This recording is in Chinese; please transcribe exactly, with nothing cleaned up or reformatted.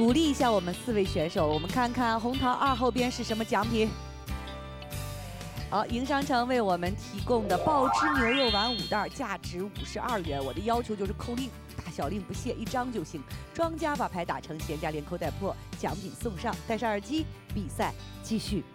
鼓励一下我们四位选手。我们看看红桃二后边是什么奖品。好，营商城为我们提供的爆汁牛肉丸五袋，价值五十二元。我的要求就是扣令，大小令不限，一张就行。庄家把牌打成闲家连扣带破，奖品送上。戴上耳机，比赛继续。